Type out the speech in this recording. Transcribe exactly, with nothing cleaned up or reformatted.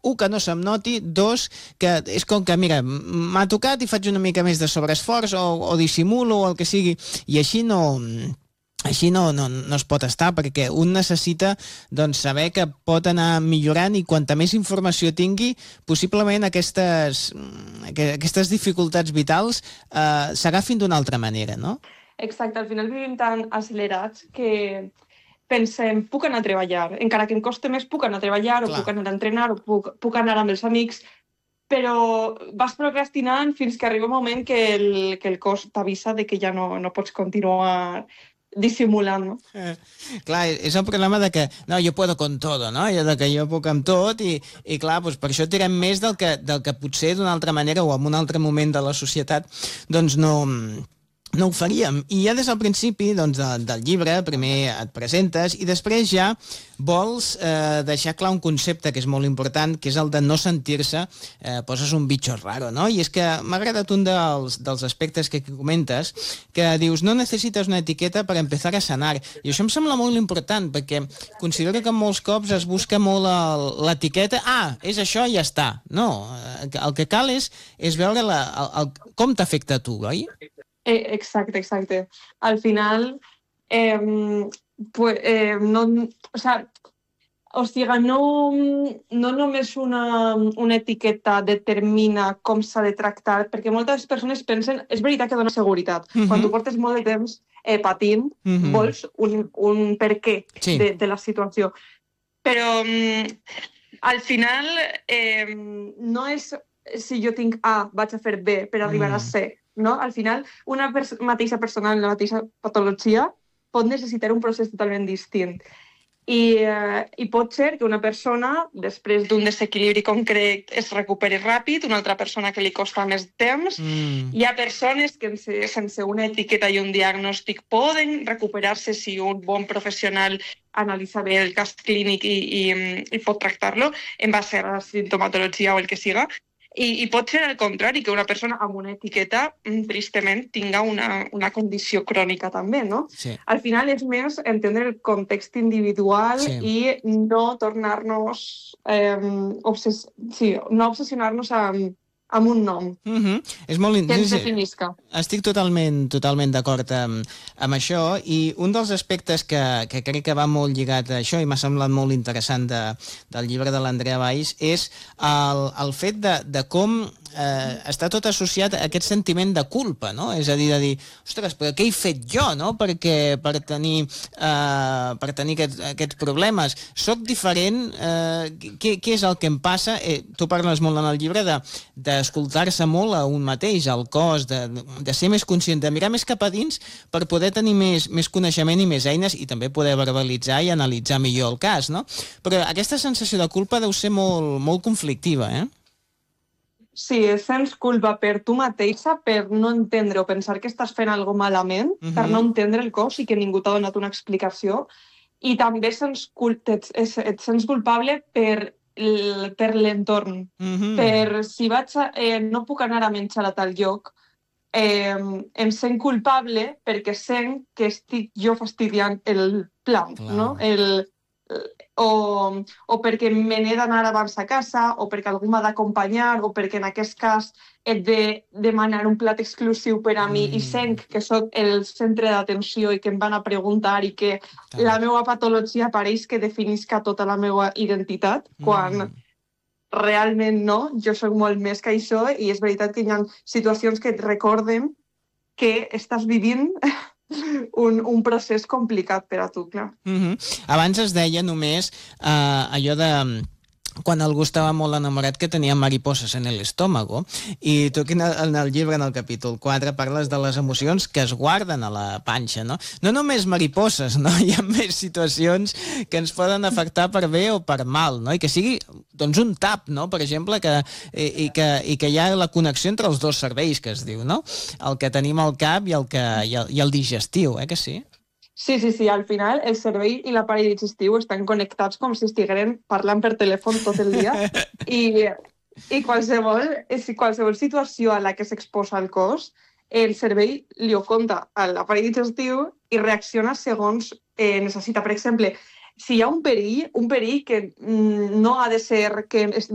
un, que no se'm noti, dos, que és com que, mira, m'ha tocat i faig una mica més de sobreesforç o, o dissimulo o el que sigui, i així no... Així no, no, no es pot estar, perquè un necessita doncs, saber que pot anar millorant i quanta més informació tingui, possiblement aquestes, aquestes dificultats vitals eh, s'agafin d'una altra manera, no? Exacte, al final vivim tan accelerats que pensem, puc anar a treballar, encara que em costi més, puc anar a treballar, Clar. o puc anar a entrenar, o puc, puc anar amb els amics, però vas procrastinant fins que arriba un moment que el, que el cos t'avisa de que ja no, no pots continuar dissimulant, no? Eh, clar, és el problema de que no, jo puedo con todo, no? I de que jo puc amb tot i, i clar, doncs per això tirem més del que, del que potser d'una altra manera o en un altre moment de la societat doncs no... no ho faríem. I ja des del principi doncs, de, del llibre, primer et presentes i després ja vols eh, deixar clar un concepte que és molt important, que és el de no sentir-se, eh, poses un bicho raro, no? I és que m'ha agradat un dels, dels aspectes que comentes, que dius, no necessites una etiqueta per empezar a sanar. I això em sembla molt important, perquè considero que molts cops es busca molt l'etiqueta, ah, és això i ja està. No, el que cal és, és veure la, el, el, com t'afecta a tu, oi? Exacte, exacte. Al final, eh, pues, eh, no, o sea, o sigui, no, no només una, una etiqueta determina com s'ha de tractar, perquè moltes persones pensen, és veritat que dona seguretat. Uh-huh. Quan tu portes molt de temps eh, patint, uh-huh. vols un, un per què sí. de, de la situació. Però um, al final eh, no és si jo tinc A, vaig a fer B per arribar mm. a C. No? Al final, una pers- mateixa persona amb la mateixa patologia pot necessitar un procés totalment distint. I, eh, I pot ser que una persona, després d'un desequilibri concret, es recuperi ràpid, una altra persona que li costa més temps. Mm. Hi ha persones que sense una etiqueta i un diagnòstic poden recuperar-se si un bon professional analitza bé el cas clínic i, i, i pot tractar-lo en base a la sintomatologia o el que siga. I, I pot ser al contrari, que una persona amb una etiqueta, tristament, tinga una, una condició crònica també, no? Sí. Al final és més entendre el context individual sí. i no tornar-nos... Eh, obses... sí, no obsessionar-nos amb, amb un nom. Mm-hmm. És molt... Que ens definisca. Estic totalment, totalment d'acord amb, amb això, i un dels aspectes que, que crec que va molt lligat a això i m'ha semblat molt interessant de, del llibre de l'Andrea Valls és el, el fet de, de com eh, està tot associat a aquest sentiment de culpa, no? És a dir, de dir, ostres, però què he fet jo, no? Perquè per tenir, eh, per tenir aquests, aquests problemes. Soc diferent, eh, què, què és el que em passa? Eh, tu parles molt en el llibre de, d'escoltar-se molt a un mateix, al cos, de, de ser més conscient, de mirar més cap a dins per poder tenir més, més coneixement i més eines i també poder verbalitzar i analitzar millor el cas, no? Però aquesta sensació de culpa deu ser molt, molt conflictiva, eh? Sí, sents culpa per tu mateixa, per no entendre o pensar que estàs fent alguna cosa malament, uh-huh. per no entendre el cos i que ningú t'ha donat una explicació, i també sents cul- et, et sents culpable per per l'entorn. Mm-hmm. Per si vaig a, eh, no puc anar a menjar a tal lloc, eh, em sent culpable perquè sent que estic jo fastidiant el plan, Clar. no? El, o, o perquè me n'he d'anar abans a casa, o perquè algú m'ha d'acompanyar, o perquè en aquest cas he de demanar un plat exclusiu per a mi mm. i sent que sóc el centre d'atenció i que em van a preguntar i que ah. la meva patologia pareix que definisca tota la meva identitat, quan mm. realment no, jo sóc molt més que això, i és veritat que hi ha situacions que et recorden que estàs vivint un, un procés complicat per a tu, clar. Mm-hmm. Abans es deia només eh, allò de quan algú estava molt enamorat que tenia mariposas en l'estómago, i tu en el, en el llibre, en el capítol quatre, parles de les emocions que es guarden a la panxa, no? No només mariposas, no? Hi ha més situacions que ens poden afectar per bé o per mal, no? I que sigui, doncs, un tap, no? Per exemple, que, i, i, que, i que hi ha la connexió entre els dos cervells, que es diu, no? El que tenim al cap i el, que, i el, i el digestiu, eh, que sí? Sí, sí, sí, al final el cervell i l'aparell digestiu estan connectats com si estigueren parlant per telèfon tot el dia i, i qualsevol, si qualsevol situació a la que s'exposa el cos, el cervell li ho compta a l'aparell digestiu i reacciona segons eh, necessita. Per exemple, si hi ha un perill, un perill que mm, no ha de ser que